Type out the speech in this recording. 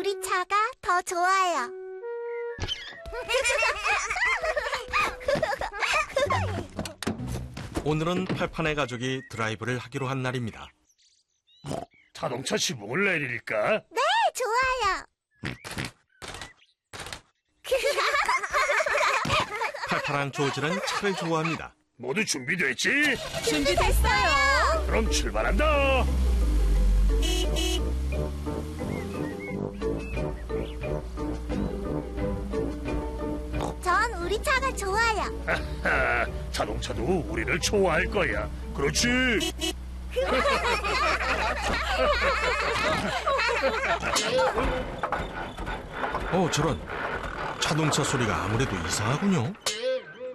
우리 차가 더 좋아요. 오늘은 팔판의 가족이 드라이브를 하기로 한 날입니다. 자동차 시동을 내릴까? 네, 좋아요. 팔팔한 조지는 차를 좋아합니다. 모두 준비됐지? 준비됐어요. 그럼 출발한다. 전 우리 차가 좋아요. 하하, 자동차도 우리를 좋아할 거야. 그렇지? 저런. 자동차 소리가 아무래도 이상하군요.